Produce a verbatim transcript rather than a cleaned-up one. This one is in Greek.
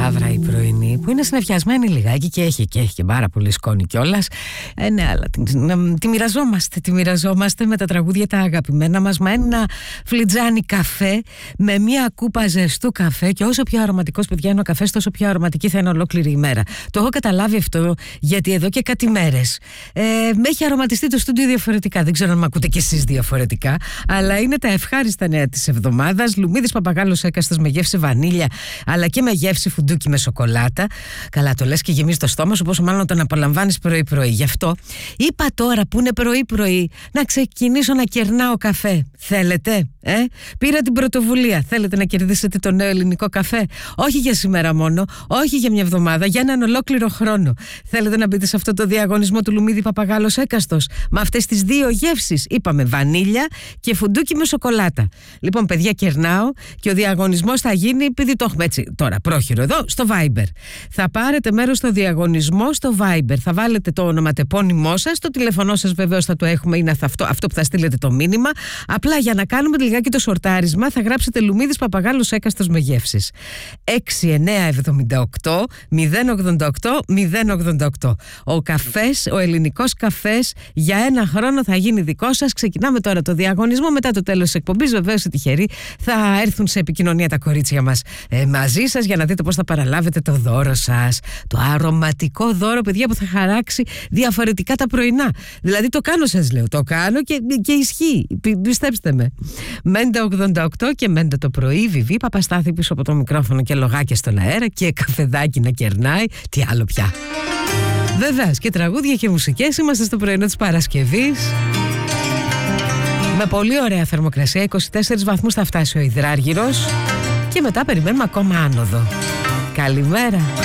λάβρα η πρωινή, που είναι συνεφιασμένη λιγάκι και έχει και, έχει και πάρα πολύ σκόνη κιόλας. Ε, ναι, αλλά τη, τη μοιραζόμαστε, τη μοιραζόμαστε με τα τραγούδια τα αγαπημένα μας. Μα ένα φλιτζάνι καφέ με μια κούπα ζεστού καφέ, και όσο πιο αρωματικός, παιδιά, είναι ο καφές, τόσο πιο αρωματική θα είναι ολόκληρη η μέρα. Το έχω καταλάβει αυτό, γιατί εδώ και κάτι μέρες ε, με έχει αρωματιστεί το στούντιο διαφορετικά. Δεν ξέρω αν με ακούτε κι εσείς διαφορετικά, αλλά είναι τα ευχάριστα νέα της εβδομάδας. Λουμίδης παπαγάλος έκαστος με γεύση βανίλια, αλλά και με γεύση φουντούκι με σοκολάτα. Καλά, το λες και γεμίζει το στόμα σου, πόσο μάλλον τον απολαμβάνεις πρωί-πρωί. Γι' αυτό είπα τώρα που είναι πρωί-πρωί να ξεκινήσω να κερνάω καφέ. Θέλετε, ε? Πήρα την πρωτοβουλία. Θέλετε να κερδίσετε το νέο ελληνικό καφέ? Όχι για σήμερα μόνο, όχι για μια εβδομάδα, για έναν ολόκληρο χρόνο. Θέλετε να μπείτε σε αυτό το διαγωνισμό του Λουμίδη Παπαγάλος έκαστος με αυτές τις δύο γεύσεις? Είπαμε βανίλια και φουντούκι με σοκολάτα. Λοιπόν, παιδιά, κερνάω και ο διαγωνισμός θα γίνει, επειδή το έχουμε έτσι τώρα πρόχειρο εδώ, στο Viber. Θα πάρετε μέρος στο διαγωνισμό στο Viber. Θα βάλετε το ονοματεπώνυμό σας, το τηλεφωνό σας βεβαίως θα το έχουμε, είναι αυτό, αυτό που θα στείλετε το μήνυμα. Απλά για να κάνουμε λιγάκι το σορτάρισμα, θα γράψετε Λουμίδης Παπαγάλος έκαστος με γεύσεις. έξι εννιά εβδομήντα οκτώ μηδέν ογδόντα οκτώ μηδέν ογδόντα οκτώ. Ο καφές, ο ελληνικός καφές για ένα χρόνο θα γίνει δικό σας. Ξεκινάμε τώρα το διαγωνισμό. Μετά το τέλος της εκπομπής, βεβαίως οι τυχεροί θα έρθουν σε επικοινωνία τα κορίτσια μας ε, μαζί σας για να δείτε πώς θα παραλάβετε το δώρο σας. Το αρωματικό δώρο, παιδιά, που θα χαράξει διαφορετικά τα πρωινά. Δηλαδή το κάνω, σας λέω, το κάνω και, και ισχύει. Πι, πιστέψτε με. Μέντα ογδόντα οκτώ και μέντα το πρωί. Βιβί Παπαστάθη πίσω από το μικρόφωνο και λογάκια στον αέρα και καφεδάκι να κερνάει. Τι άλλο πια. Βεβαίως και τραγούδια και μουσικές. Είμαστε στο πρωινό της Παρασκευής. Με πολύ ωραία θερμοκρασία, είκοσι τέσσερις βαθμούς θα φτάσει ο υδράργυρος και μετά περιμένουμε ακόμα άνοδο. Καλημέρα.